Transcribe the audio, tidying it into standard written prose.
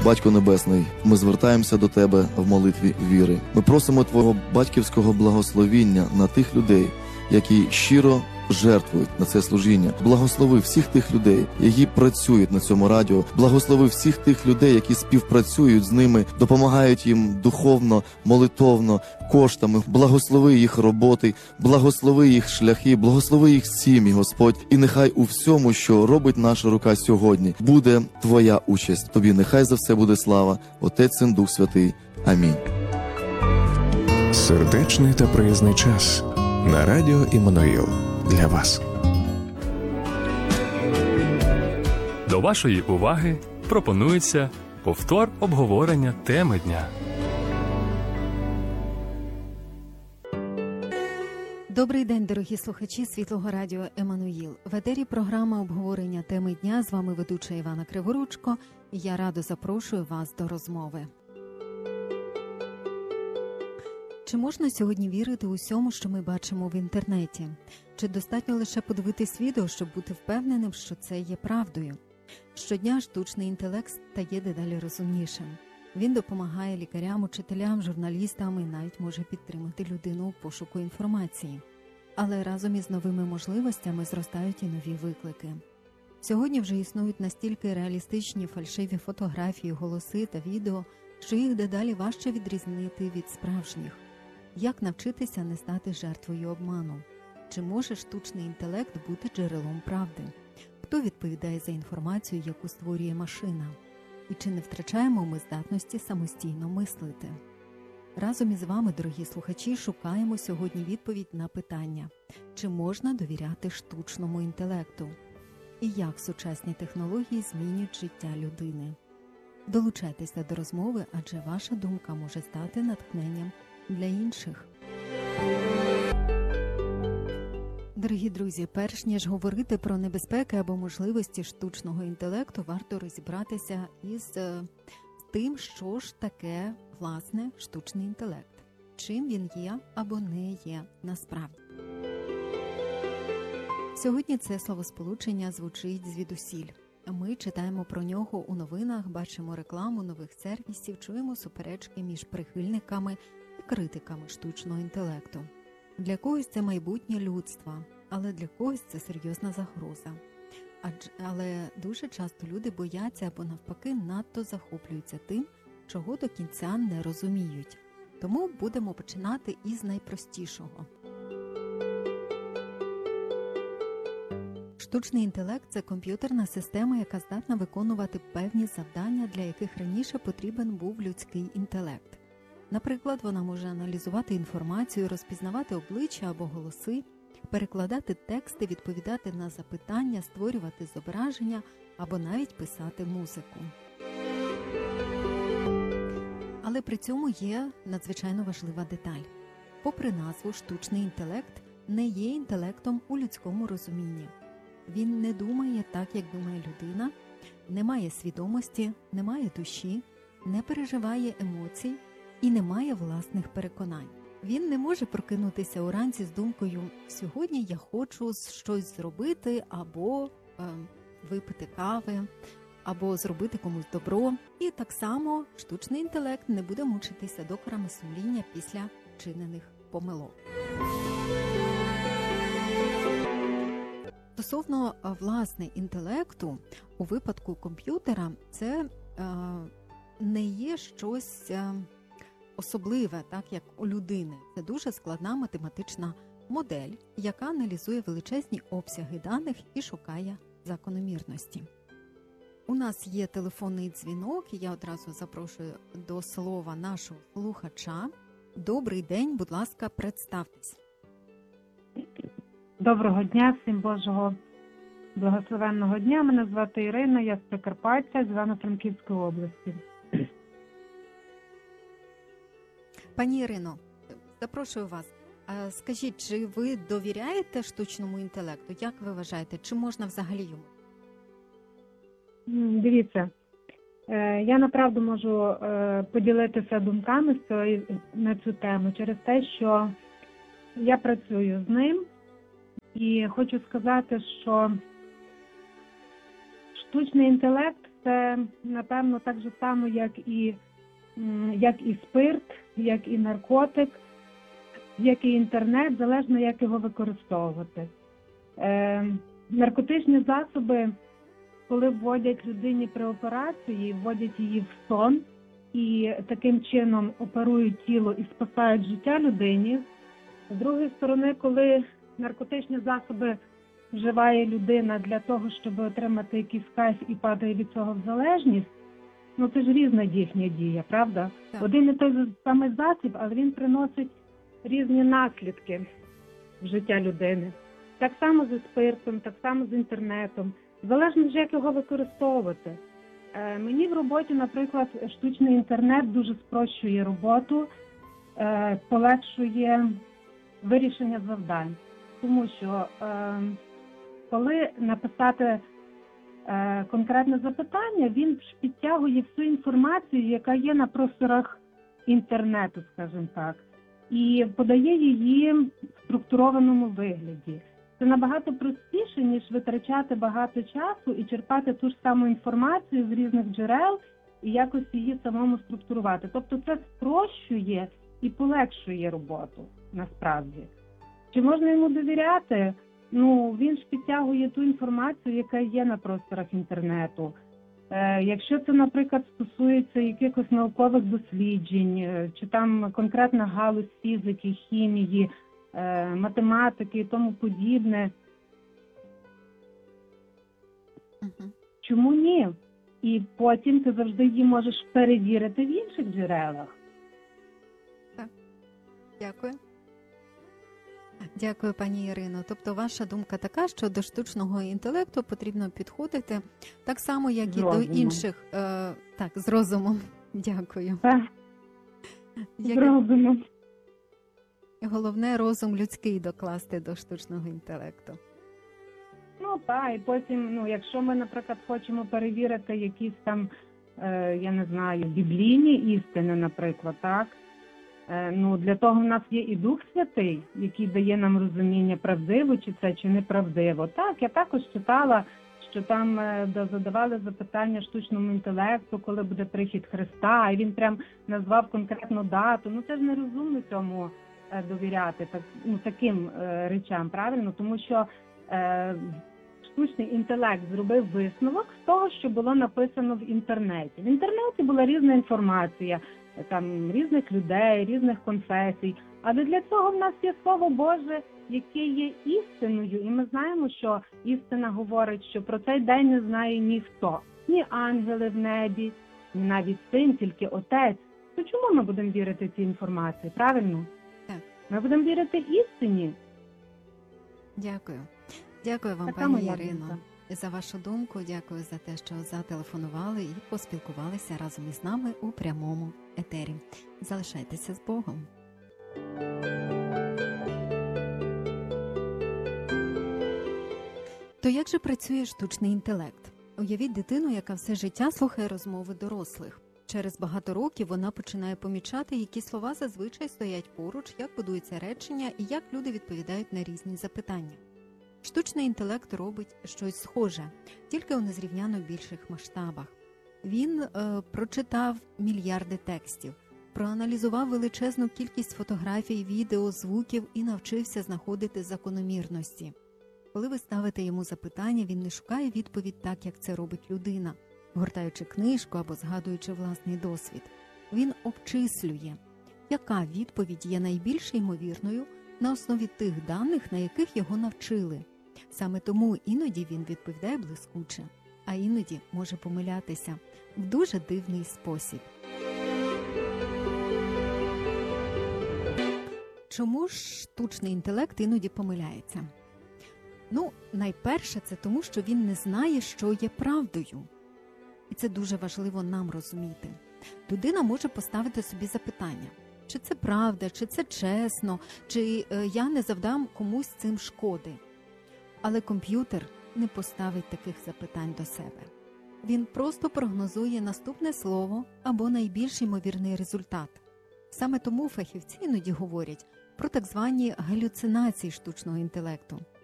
Батько Небесний, ми звертаємося до Тебе в молитві віри. Ми просимо Твого батьківського благословіння на тих людей, які щиро жертвують на це служіння. Благослови всіх тих людей, які працюють на цьому радіо. Благослови всіх тих людей, які співпрацюють з ними, допомагають їм духовно, молитовно, коштами. Благослови їх роботи, благослови їх шляхи, благослови їх сім'ї, Господь. І нехай у всьому, що робить наша рука сьогодні, буде Твоя участь. Тобі нехай за все буде слава, Отець, Син, Дух Святий. Амінь. Сердечний та приязний час на радіо Іммануїл для вас. До вашої уваги пропонується повтор обговорення теми дня. Добрий день, дорогі слухачі Світлого радіо Іммануїл. В етері програма обговорення теми дня. З вами ведуча Івана Криворучко. І я радо запрошую вас до розмови. Чи можна сьогодні вірити усьому, що ми бачимо в інтернеті? Чи достатньо лише подивитись відео, щоб бути впевненим, що це є правдою? Щодня штучний інтелект стає дедалі розумнішим. Він допомагає лікарям, учителям, журналістам і навіть може підтримати людину у пошуку інформації. Але разом із новими можливостями зростають і нові виклики. Сьогодні вже існують настільки реалістичні фальшиві фотографії, голоси та відео, що їх дедалі важче відрізнити від справжніх. Як навчитися не стати жертвою обману? Чи може штучний інтелект бути джерелом правди? Хто відповідає за інформацію, яку створює машина? І чи не втрачаємо ми здатності самостійно мислити? Разом із вами, дорогі слухачі, шукаємо сьогодні відповідь на питання, чи можна довіряти штучному інтелекту? І як сучасні технології змінюють життя людини? Долучайтеся до розмови, адже ваша думка може стати натхненням для інших. Дорогі друзі, перш ніж говорити про небезпеки або можливості штучного інтелекту, варто розібратися із тим, що ж таке, власне, штучний інтелект. Чим він є або не є насправді. Сьогодні це словосполучення звучить звідусіль. Ми читаємо про нього у новинах, бачимо рекламу нових сервісів, чуємо суперечки між прихильниками і критиками штучного інтелекту. Для когось це майбутнє людства, але для когось це серйозна загроза. Але дуже часто люди бояться або навпаки надто захоплюються тим, чого до кінця не розуміють. Тому будемо починати із найпростішого. Штучний інтелект – це комп'ютерна система, яка здатна виконувати певні завдання, для яких раніше потрібен був людський інтелект. Наприклад, вона може аналізувати інформацію, розпізнавати обличчя або голоси, перекладати тексти, відповідати на запитання, створювати зображення або навіть писати музику. Але при цьому є надзвичайно важлива деталь. Попри назву, штучний інтелект не є інтелектом у людському розумінні. Він не думає так, як думає людина, не має свідомості, не має душі, не переживає емоцій і не має власних переконань. Він не може прокинутися уранці з думкою «сьогодні я хочу щось зробити» або випити кави, або зробити комусь добро. І так само штучний інтелект не буде мучитися докорами сумління після вчинених помилок. Стосовно, власне, інтелекту, у випадку комп'ютера це не є щось особливе, так як у людини. Це дуже складна математична модель, яка аналізує величезні обсяги даних і шукає закономірності. У нас є телефонний дзвінок, і я одразу запрошую до слова нашого слухача. Добрий день, будь ласка, представтесь. Доброго дня, всім Божого благословенного дня. Мене звати Ірина, я з Прикарпаття, з Івано-Франківської області. Пані Ірино, запрошую вас. Скажіть, чи ви довіряєте штучному інтелекту? Як ви вважаєте, чи можна взагалі йому? Дивіться, я направду можу поділитися думками на цю тему через те, що я працюю з ним. І хочу сказати, що штучний інтелект це, напевно, так же само, як і спирт, як і наркотик, як і інтернет, залежно, як його використовувати. Наркотичні засоби, коли вводять людині при операції, вводять її в сон і таким чином оперують тіло і спасають життя людині. З другої сторони, коли наркотичні засоби вживає людина для того, щоб отримати якийсь кайф і падає від цього в залежність, ну це ж різна їхня дія, правда? Так. Один і той же самий засіб, але він приносить різні наслідки в життя людини. Так само зі спиртом, так само з інтернетом. Залежно, як його використовувати. Мені в роботі, наприклад, штучний інтернет дуже спрощує роботу, полегшує вирішення завдань. Тому що коли написати конкретне запитання, він підтягує всю інформацію, яка є на просторах інтернету, скажімо так, і подає її в структурованому вигляді. Це набагато простіше, ніж витрачати багато часу і черпати ту ж саму інформацію з різних джерел і якось її самому структурувати. Тобто це спрощує і полегшує роботу, насправді. Чи можна йому довіряти? Ну, він ж підтягує ту інформацію, яка є на просторах інтернету. Якщо це, наприклад, стосується якихось наукових досліджень, чи там конкретна галузь фізики, хімії, математики і тому подібне, чому ні? І потім ти завжди її можеш перевірити в інших джерелах. Дякую. Дякую, пані Ірино. Тобто ваша думка така, що до штучного інтелекту потрібно підходити так само, як і до інших. Так, з розумом. Дякую. Так, з розумом. Головне, розум людський докласти до штучного інтелекту. Ну так, і потім, якщо ми, наприклад, хочемо перевірити якісь там, я не знаю, біблійні істини, наприклад, так? Для того в нас є і Дух Святий, який дає нам розуміння, правдиво чи це, чи неправдиво. Так, я також читала, що там задавали запитання штучному інтелекту, коли буде прихід Христа, і він прям назвав конкретну дату. Це ж нерозумно цьому довіряти, таким речам, правильно? Тому що штучний інтелект зробив висновок з того, що було написано в інтернеті. В інтернеті була різна інформація, там різних людей, різних конфесій. Але для цього в нас є Слово Боже, яке є істиною. І ми знаємо, що істина говорить, що про цей день не знає ніхто. Ні ангели в небі, ні навіть син, тільки отець. То чому ми будемо вірити цій інформації, правильно? Так. Ми будемо вірити істині. Дякую. Дякую вам, Така моя пані Ірино, думка. за вашу думку. Дякую за те, що зателефонували і поспілкувалися разом із нами у прямому етері. Залишайтеся з Богом. То як же працює штучний інтелект? Уявіть дитину, яка все життя слухає розмови дорослих. Через багато років вона починає помічати, які слова зазвичай стоять поруч, як будуються речення і як люди відповідають на різні запитання. Штучний інтелект робить щось схоже, тільки у незрівняно більших масштабах. Він прочитав мільярди текстів, проаналізував величезну кількість фотографій, відео, звуків і навчився знаходити закономірності. Коли ви ставите йому запитання, він не шукає відповідь так, як це робить людина, гортаючи книжку або згадуючи власний досвід. Він обчислює, яка відповідь є найбільш ймовірною на основі тих даних, на яких його навчили. Саме тому іноді він відповідає блискуче, а іноді може помилятися в дуже дивний спосіб. Чому ж штучний інтелект іноді помиляється? Найперше, це тому, що він не знає, що є правдою. І це дуже важливо нам розуміти. Людина може поставити собі запитання, чи це правда, чи це чесно, чи я не завдам комусь цим шкоди. Але комп'ютер не поставить таких запитань до себе. Він просто прогнозує наступне слово або найбільш ймовірний результат. Саме тому фахівці іноді говорять про так звані галюцинації штучного інтелекту.